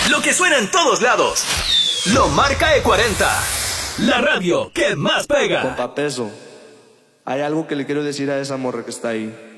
Lo que suena en todos lados. Lo marca E40. La radio que más pega. Compa Peso, hay algo que le quiero decir a esa morra que está ahí.